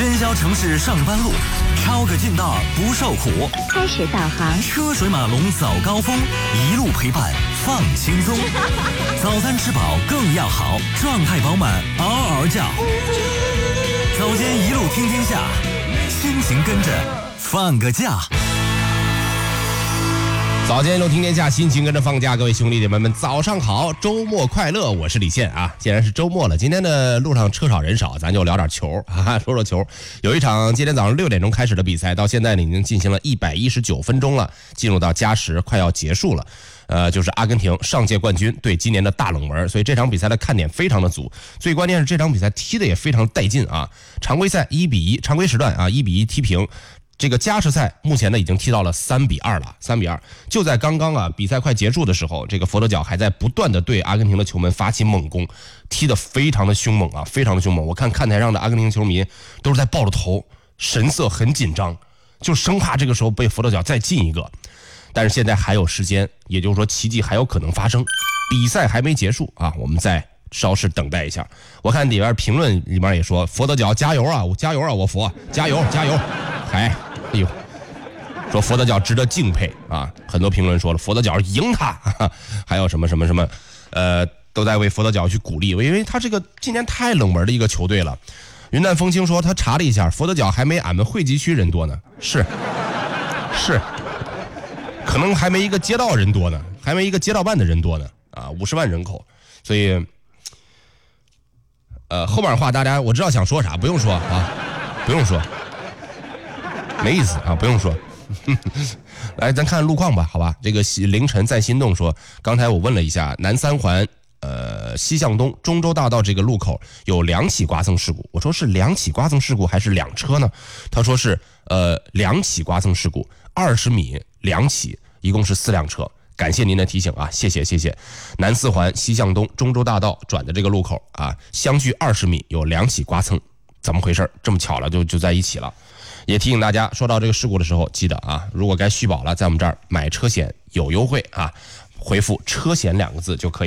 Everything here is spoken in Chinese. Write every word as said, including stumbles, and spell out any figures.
喧嚣城市上班路，抄个近道不受苦。 开始导航， 车水马龙早高峰，一路陪伴放轻松。早餐吃饱更要好，状态饱满嗷嗷叫。早间一路听天下，心情跟着放个假。 早间一路听天下，心情跟着放假，各位兄弟姐妹们，早上好，周末快乐！我是李现啊。既然是周末了，今天的路上车少人少，咱就聊点球啊，说说球。有一场今天早上六点钟开始的比赛，到现在呢已经进行了一百一十九分钟了，进入到加时，快要结束了。呃，就是阿根廷上届冠军对今年的大冷门，所以这场比赛的看点非常的足。最关键是这场比赛踢的也非常带劲啊！常规赛一比一，常规时段啊一比一踢平。这个加时赛目前呢已经踢到了三比二了，三比二。就在刚刚啊，比赛快结束的时候，这个佛得角还在不断的对阿根廷的球门发起猛攻，踢得非常的凶猛啊，非常的凶猛。我看看台上的阿根廷球迷都是在抱着头，神色很紧张，就生怕这个时候被佛得角再进一个。但是现在还有时间，也就是说奇迹还有可能发生，比赛还没结束啊，我们再稍事等待一下。我看里边评论里面也说佛得角加油啊，我加油啊，我佛加油加油。哎，哎呦，说佛得角值得敬佩啊！很多评论说了，佛得角赢他，哈，还有什么什么什么，呃，都在为佛得角去鼓励，因为他这个今年太冷门的一个球队了。云淡风轻说，他查了一下，佛得角还没俺们惠集区人多呢，是是，可能还没一个街道人多呢，还没一个街道办的人多呢啊，五十万人口，所以，呃，后面话大家我知道想说啥，不用说啊，不用说。没意思啊，不用说。来，咱看路况吧，好吧。这个凌晨在心动说，刚才我问了一下，南三环呃西向东中州大道这个路口有两起刮蹭事故。我说是两起刮蹭事故还是两车呢？他说是呃两起刮蹭事故，二十米两起，一共是四辆车。感谢您的提醒啊，谢谢谢谢。南四环西向东中州大道转的这个路口啊，相距二十米有两起刮蹭，怎么回事？这么巧了就就在一起了。也提醒大家，说到这个事故的时候，记得啊，如果该续保了，在我们这儿买车险有优惠啊，回复车险两个字就可以。